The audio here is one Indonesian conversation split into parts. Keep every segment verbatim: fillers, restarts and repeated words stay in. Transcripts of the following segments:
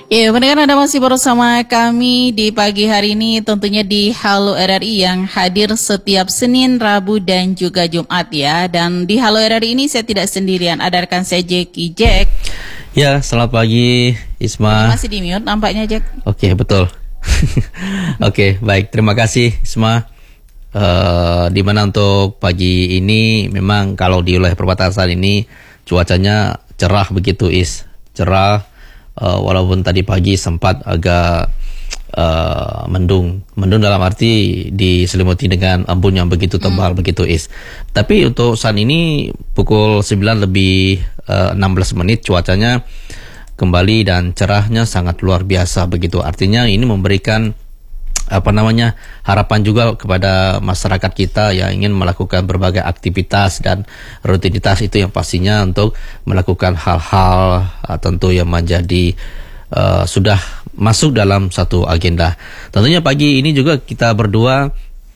Ya, pendengar Anda masih bersama kami di pagi hari ini, tentunya di Halo R R I yang hadir setiap Senin, Rabu, dan juga Jumat ya. Dan di Halo R R I ini saya tidak sendirian, ada rekan saya Jackie Jack. Ya, selamat pagi Isma. Masih di mute nampaknya Jack. Oke, betul. Oke, baik. Terima kasih Isma. Uh, di mana untuk pagi ini memang kalau di wilayah perbatasan ini cuacanya cerah begitu Is. Cerah. Uh, walaupun tadi pagi sempat agak uh, mendung, mendung dalam arti diselimuti dengan embun yang begitu tebal hmm. begitu Is. Tapi untuk saat ini pukul sembilan lebih uh, enam belas menit cuacanya kembali dan cerahnya sangat luar biasa begitu. Artinya ini memberikan apa namanya harapan juga kepada masyarakat kita yang ingin melakukan berbagai aktivitas dan rutinitas itu yang pastinya untuk melakukan hal-hal uh, tentu yang menjadi uh, sudah masuk dalam satu agenda. Tentunya pagi ini juga kita berdua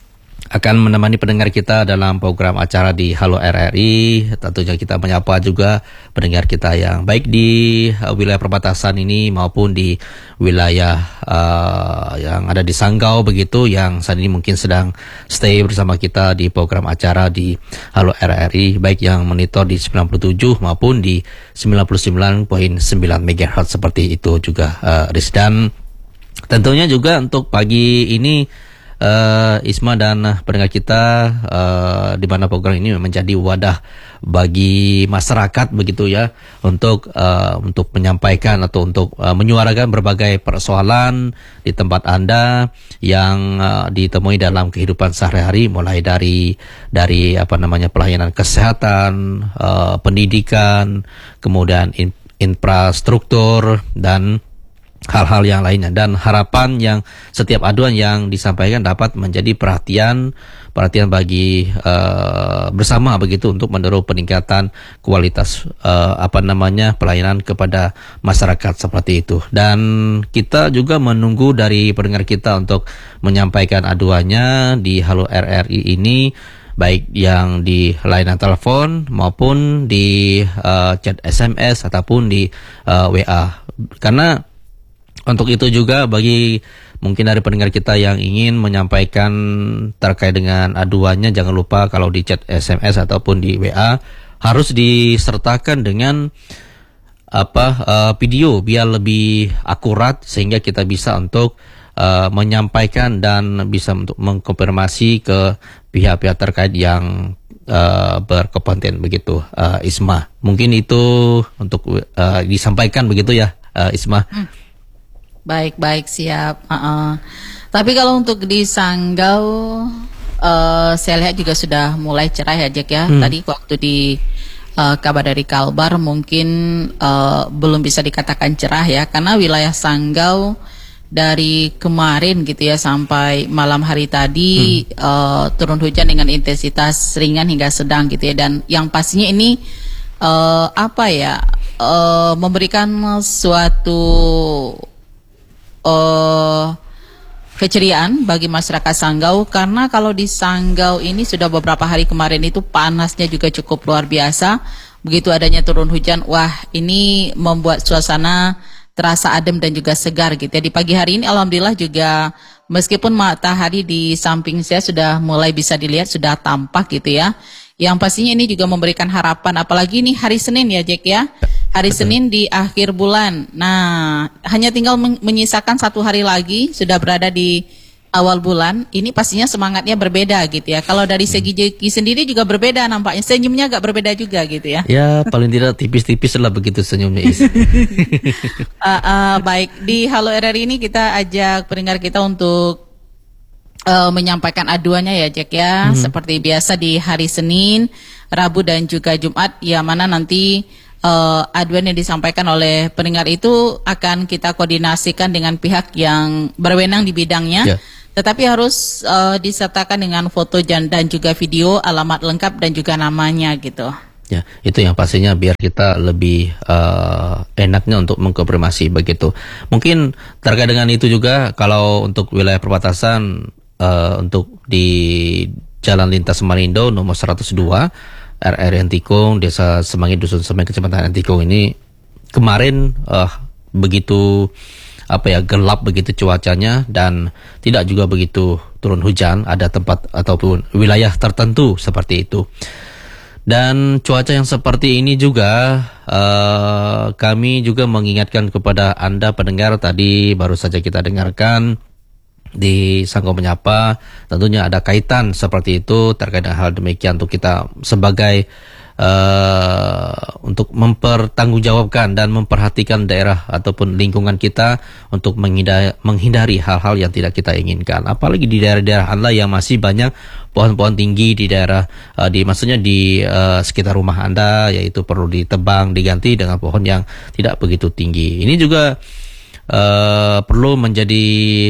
akan menemani pendengar kita dalam program acara di Halo R R I. Tentunya kita menyapa juga pendengar kita yang baik di uh, wilayah perbatasan ini maupun di wilayah uh, yang ada di Sanggau begitu, yang saat ini mungkin sedang stay bersama kita di program acara di Halo R R I, baik yang monitor di sembilan puluh tujuh maupun di sembilan puluh sembilan koma sembilan megahertz seperti itu juga uh, Riz. Dan tentunya juga untuk pagi ini Uh, Isma dan uh, pendengar kita uh, di mana program ini menjadi wadah bagi masyarakat begitu ya untuk uh, untuk menyampaikan atau untuk uh, menyuarakan berbagai persoalan di tempat Anda yang uh, ditemui dalam kehidupan sehari-hari, mulai dari dari apa namanya pelayanan kesehatan, uh, pendidikan, kemudian in, infrastruktur dan hal-hal yang lainnya, dan harapan yang setiap aduan yang disampaikan dapat menjadi perhatian perhatian bagi uh, bersama begitu untuk mendorong peningkatan kualitas uh, apa namanya pelayanan kepada masyarakat seperti itu. Dan kita juga menunggu dari pendengar kita untuk menyampaikan aduannya di Halo R R I ini, baik yang di layanan telepon maupun di uh, chat S M S ataupun di uh, W A. Karena untuk itu juga bagi mungkin dari pendengar kita yang ingin menyampaikan terkait dengan aduannya, jangan lupa kalau di chat S M S ataupun di W A harus disertakan dengan apa uh, video biar lebih akurat sehingga kita bisa untuk uh, menyampaikan dan bisa untuk mengkonfirmasi ke pihak-pihak terkait yang uh, berkompeten begitu uh, Isma. Mungkin itu untuk uh, disampaikan begitu ya uh, Isma. Hmm. Baik-baik, siap. Uh-uh. Tapi kalau untuk di Sanggau, uh, saya lihat juga sudah mulai cerah ya Jack ya. Hmm. Tadi waktu di uh, kabar dari Kalbar mungkin uh, belum bisa dikatakan cerah ya, karena wilayah Sanggau dari kemarin gitu ya sampai malam hari tadi hmm. uh, turun hujan dengan intensitas ringan hingga sedang gitu ya. Dan yang pastinya ini uh, apa ya uh, memberikan suatu Uh, keceriaan bagi masyarakat Sanggau, karena kalau di Sanggau ini sudah beberapa hari kemarin itu panasnya juga cukup luar biasa. Begitu adanya turun hujan, wah ini membuat suasana terasa adem dan juga segar gitu ya. Di pagi hari ini alhamdulillah juga meskipun matahari di samping saya sudah mulai bisa dilihat sudah tampak gitu ya. Yang pastinya ini juga memberikan harapan, apalagi ini hari Senin ya Jack ya. Hari Betul. Senin di akhir bulan. Nah, hanya tinggal men- menyisakan satu hari lagi sudah berada di awal bulan. Ini pastinya semangatnya berbeda gitu ya. Kalau dari segi Jeki sendiri juga berbeda nampaknya. Senyumnya agak berbeda juga gitu ya. Ya, paling tidak tipis-tipis lah begitu senyumnya Is. uh, uh, baik, di Halo R R I ini kita ajak pendengar kita untuk Uh, menyampaikan aduannya ya Jack ya, hmm. seperti biasa di hari Senin, Rabu dan juga Jumat, ya mana nanti uh, aduan yang disampaikan oleh pendengar itu akan kita koordinasikan dengan pihak yang berwenang di bidangnya, yeah. tetapi harus uh, disertakan dengan foto dan juga video, alamat lengkap dan juga namanya gitu. Ya, itu yang pastinya biar kita lebih uh, enaknya untuk mengkonfirmasi begitu. Mungkin terkait dengan itu juga kalau untuk wilayah perbatasan, Uh, untuk di Jalan Lintas Semarindo nomor seratus dua R R Antikung, Desa Semanggi, Dusun Semanggi, Kecamatan Antikung ini kemarin uh, begitu apa ya gelap begitu cuacanya, dan tidak juga begitu turun hujan. Ada tempat ataupun wilayah tertentu seperti itu. Dan cuaca yang seperti ini juga uh, kami juga mengingatkan kepada Anda pendengar, tadi baru saja kita dengarkan di Sanggau Menyapa, tentunya ada kaitan seperti itu terkait dengan hal demikian untuk kita sebagai Uh, untuk mempertanggungjawabkan dan memperhatikan daerah ataupun lingkungan kita untuk menghindari, menghindari hal-hal yang tidak kita inginkan. Apalagi di daerah-daerah Anda yang masih banyak pohon-pohon tinggi di daerah uh, di maksudnya di uh, sekitar rumah Anda, yaitu perlu ditebang, diganti dengan pohon yang tidak begitu tinggi. Ini juga uh, perlu menjadi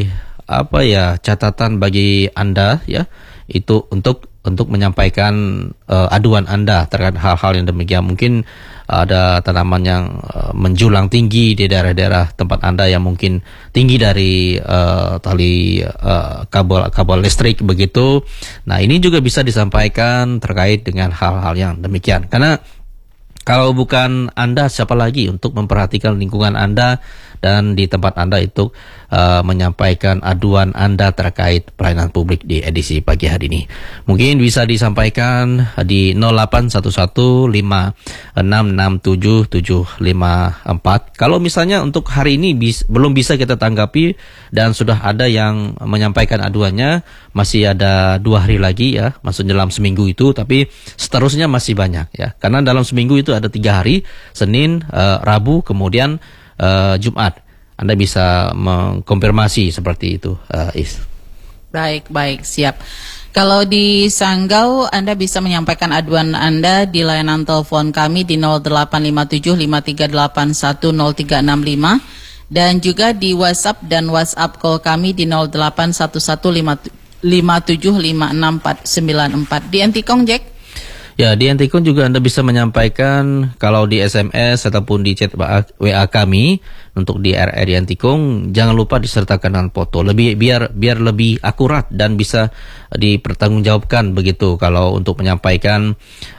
apa ya catatan bagi Anda ya, itu untuk untuk menyampaikan uh, aduan Anda terkait hal-hal yang demikian. Mungkin ada tanaman yang uh, menjulang tinggi di daerah-daerah tempat Anda yang mungkin tinggi dari uh, tali uh, kabel kabel listrik begitu. Nah, ini juga bisa disampaikan terkait dengan hal-hal yang demikian. Karena kalau bukan Anda, siapa lagi untuk memperhatikan lingkungan Anda dan di tempat Anda itu uh, menyampaikan aduan Anda terkait pelayanan publik di edisi pagi hari ini. Mungkin bisa disampaikan di nol delapan satu satu lima enam enam tujuh tujuh lima empat. Kalau misalnya untuk hari ini bis, belum bisa kita tanggapi dan sudah ada yang menyampaikan aduannya, masih ada dua hari lagi ya, maksudnya dalam seminggu itu, tapi seterusnya masih banyak ya. Karena dalam seminggu itu ada tiga hari, Senin, uh, Rabu, kemudian Uh, Jumat. Anda bisa mengkonfirmasi seperti itu, uh, Is. Baik, baik, siap. Kalau di Sanggau, Anda bisa menyampaikan aduan Anda di layanan telepon kami di nol delapan lima tujuh lima tiga delapan satu nol tiga enam lima dan juga di WhatsApp dan WhatsApp call kami di nol delapan satu satu lima tujuh lima enam empat sembilan empat. Di Antikong, Jack? Ya, di Antikong juga Anda bisa menyampaikan kalau di S M S ataupun di chat W A kami untuk di R R di Antikong, jangan lupa disertakan dengan foto, lebih biar biar lebih akurat dan bisa dipertanggungjawabkan begitu kalau untuk menyampaikan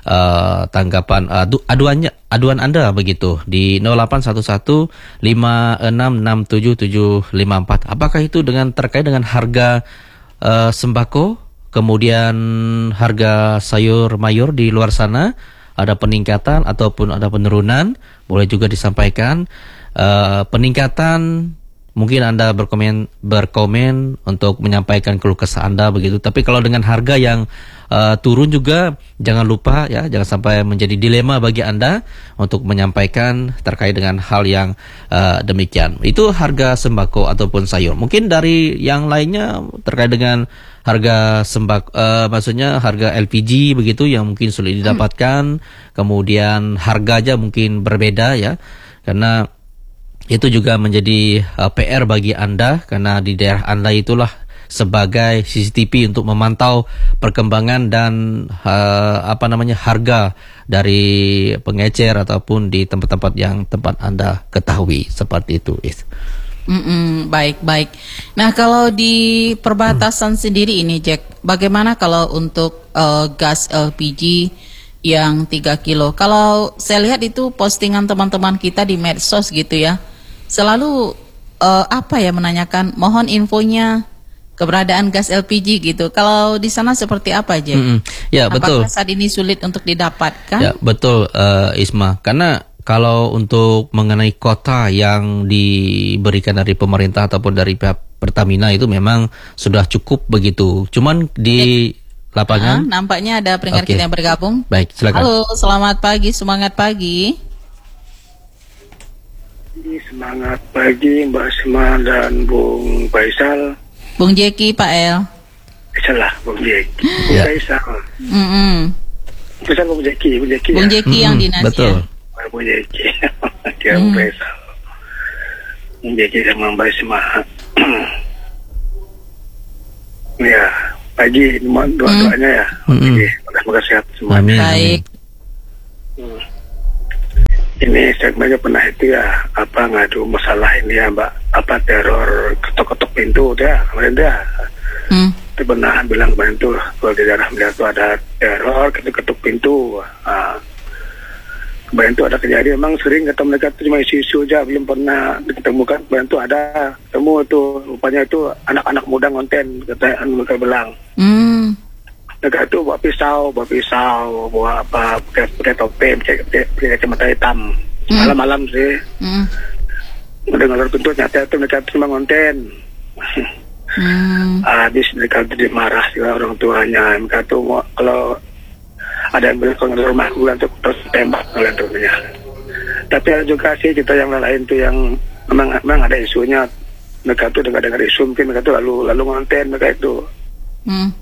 uh, tanggapan adu, aduannya aduan Anda begitu di nol delapan satu satu lima enam enam tujuh tujuh lima empat. Apakah itu dengan terkait dengan harga uh, sembako? Kemudian harga sayur mayur di luar sana ada peningkatan ataupun ada penurunan, boleh juga disampaikan. Uh, peningkatan mungkin Anda berkomen berkomen untuk menyampaikan keluh kesah Anda begitu. Tapi kalau dengan harga yang uh, turun juga jangan lupa ya, jangan sampai menjadi dilema bagi Anda untuk menyampaikan terkait dengan hal yang uh, demikian. Itu harga sembako ataupun sayur. Mungkin dari yang lainnya terkait dengan harga sembako, uh, maksudnya harga L P G begitu yang mungkin sulit didapatkan, hmm. kemudian harga aja mungkin berbeda ya, karena itu juga menjadi uh, P R bagi Anda, karena di daerah Anda itulah sebagai C C T V untuk memantau perkembangan dan uh, apa namanya harga dari pengecer ataupun di tempat-tempat yang tempat Anda ketahui seperti itu. Mm-mm, baik, baik. Nah, kalau di perbatasan hmm. sendiri ini, Jack, bagaimana kalau untuk uh, gas L P G yang tiga kilo? Kalau saya lihat itu postingan teman-teman kita di medsos gitu ya, selalu uh, apa ya menanyakan, mohon infonya keberadaan gas L P G gitu. Kalau di sana seperti apa, Jack? Mm-hmm. Ya, betul. Apakah saat ini sulit untuk didapatkan? Ya, betul, uh, Isma. Karena kalau untuk mengenai kota yang diberikan dari pemerintah ataupun dari pihak Pertamina itu memang sudah cukup begitu. Cuman di lapangan nah, nampaknya ada pendengar okay. kita yang bergabung. Baik, silakan. Halo, selamat pagi, semangat pagi. Semangat pagi Mbak Asma dan Bung Faisal. Bung Jeki, Pak El. Salah, Bung Jeki. Bung ya. Faisal. Mm-hmm. Faisal Bung Jeki, Bung Jeki. Bung ya? Jeki yang mm-hmm. dinas betul. ya. Bung Jeki. Dia Bung Faisal. Bung Jeki sama Mbak Asma. Ya, pagi doa-doanya ya. Mm-hmm. Oke, semoga sehat semua. Amin. Baik. Hmm. Ini segmennya pernah itu ya, apa ngadu masalah ini ya Mbak, apa teror ketok-ketok pintu ya kemarin dia. Hmm. Itu pernah bilang kemarin tuh kalau di daerah Melihat tuh ada teror ketuk-ketuk pintu. Nah, kemarin tuh ada kejadian, memang sering kata mereka tuh cuma isu-isu aja, belum pernah ditemukan. Kemarin tuh ada temu tuh, rupanya itu anak-anak muda ngonten, kata mereka bilang. Hmm. Mereka itu bawa pisau, bawa pisau, bawa apa, pakai pakai topi, pakai pakai kacamata hitam. Hmm. Malam-malam sih. Hmm. Mendengar pintu nyata itu mereka cuma ngonten. Hmm. Habis mereka jadi marah juga orang tuanya. Mereka tuh mau, kalau ada yang bilang kalau rumah bulan tuh terus tembak kalian tuh. Tapi ada juga sih kita yang lain tuh yang memang memang ada isunya. Mereka tuh dengar-dengar isu, mungkin mereka tuh lalu lalu ngonten mereka itu. Hmm.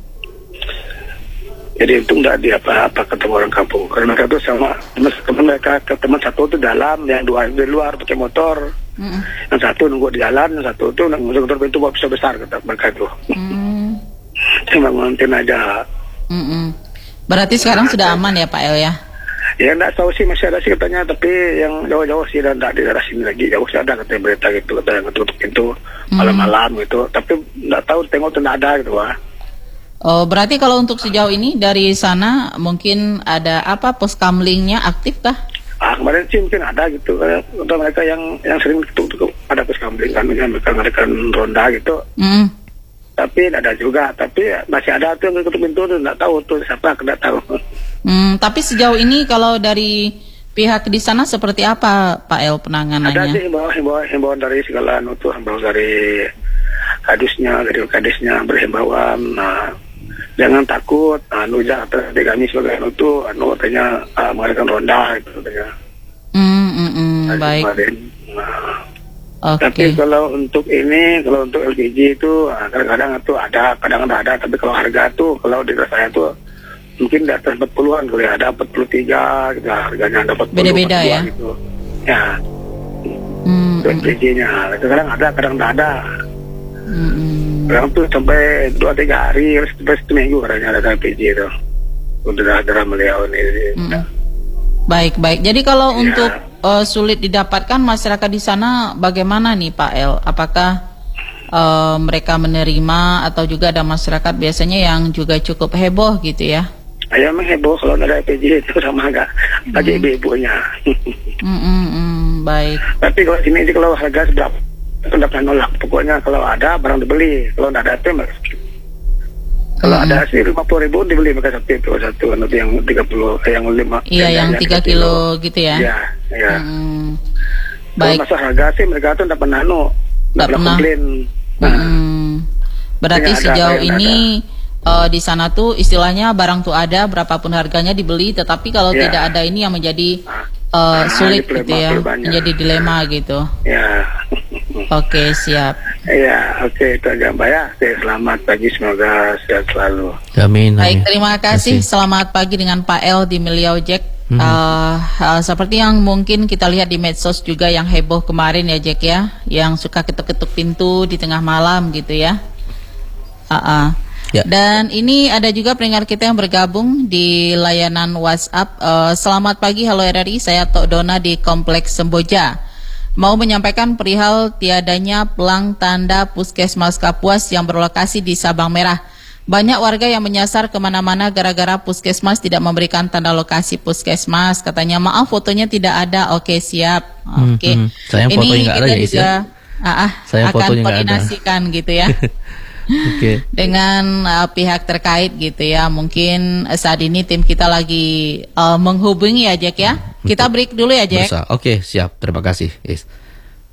Jadi untung tidak di apa-apa ketemu orang kampung. Karena mereka tuh sama teman mereka, teman satu tuh dalam, yang dua di luar pakai motor. Mm. Yang satu nunggu di jalan, yang satu tuh nunggu motor pintu bawa pisau besar kata mereka tuh. Mm. Cuma ngonten aja. Mm-mm. Berarti sekarang nah, sudah aman ya Pak El ya? Ya enggak tahu sih, masih ada sih katanya, tapi yang jauh-jauh sih dan enggak di daerah sini lagi. Jauh sih ada katanya berita gitu, katanya ketutup pintu malam-malam gitu. Tapi enggak tahu, tengok tuh enggak ada gitu wah. Oh, berarti kalau untuk sejauh ini dari sana mungkin ada apa, pos kamlingnya aktif kah? Ah, kemarin sih mungkin ada gitu. Untuk mereka yang yang sering tutup ada pos kamling kan, mereka ngadakan ronda gitu. Mm. Tapi ada juga, tapi masih ada tuh yang ketutup pintu tuh, nggak tahu tuh siapa, nggak tahu. Hmm, tapi sejauh ini kalau dari pihak di sana seperti apa Pak El penanganannya? Ada sih himbauan himbauan himbauan dari segala anu tuh, himbauan dari kadisnya, dari kadisnya berhimbauan. Nah, jangan takut, anu jangan terjadi kami sebagai anu tuh, anu katanya uh, mengadakan ronda gitu katanya. Hmm, mm, mm, baik. Nah, okay. Tapi kalau untuk ini, kalau untuk L P G itu kadang-kadang itu ada, kadang-kadang ada. Tapi kalau harga tuh, kalau di saya tuh mungkin di atas empat puluhan, kalau ada empat puluh tiga gitu, harganya ada empat puluh. Beda-beda ya? Gitu. Ya. Hmm, L P G-nya, kadang ada, kadang tidak ada. Hmm, hmm. Kadang tuh sampai dua tiga hari, sampai seminggu kadangnya ada L P G itu. Untuk darah beliau ini. Hmm. Baik, baik. Jadi kalau ya. untuk uh, sulit didapatkan masyarakat di sana bagaimana nih Pak El? Apakah uh, mereka menerima atau juga ada masyarakat biasanya yang juga cukup heboh gitu ya? Ya memang heboh kalau ada L P G itu sama agak hmm. aja ibu-ibunya. mm, mm, mm, baik. Tapi kalau sini kalau harga seberapa, tidak pernah nolak. Pokoknya kalau ada barang dibeli, kalau tidak ada itu kalau hmm. ada sih lima puluh ribu dibeli mereka satu itu satu, nanti yang tiga puluh, eh, yang lima. Iya, yang tiga kilo, kilo gitu ya. Iya, iya. Hmm. Baik. Kalau masalah harga sih mereka tuh tidak pernah no, tidak pernah komplain. Nah, hmm. Berarti sejauh ini uh, di sana tuh istilahnya barang tuh ada, berapapun harganya dibeli, tetapi kalau ya. tidak ada ini yang menjadi uh, sulit nah, gitu ya, menjadi dilema gitu. Ya. Oke, siap. Iya, oke, itu aja Mbak ya. Oke, selamat pagi, semoga sehat selalu. Amin. Baik, terima kasih. Selamat pagi dengan Pak El di Miliau Jack. Hmm. Uh, uh, seperti yang mungkin kita lihat di medsos juga yang heboh kemarin ya Jack ya, yang suka ketuk-ketuk pintu di tengah malam gitu ya. Uh -uh. Ya. Dan ini ada juga pendengar kita yang bergabung di layanan WhatsApp. Uh, selamat pagi, halo R R I, saya Tok Dona di Kompleks Semboja. Mau menyampaikan perihal tiadanya pelang tanda Puskesmas Kapuas yang berlokasi di Sabang Merah. Banyak warga yang menyasar kemana-mana gara-gara Puskesmas tidak memberikan tanda lokasi Puskesmas. Katanya maaf fotonya tidak ada. Oke, siap. Oke. Hmm, hmm. Sayang fotonya nggak ada ya, juga ah, ah, akan koordinasikan gitu ya. Okay. Dengan uh, pihak terkait gitu ya. Mungkin uh, saat ini tim kita lagi uh, menghubungi ya Jack ya. Kita break dulu ya Jack. Oke, okay, siap. Terima kasih. Yes.